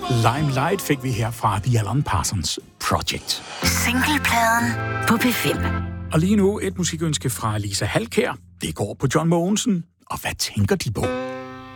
Limelight fik vi her fra The Alan Parsons Project. Singlepladen på P5. Og lige nu et musikønske fra Lisa Halkær. Det går på John Mogensen. Og hvad tænker de på?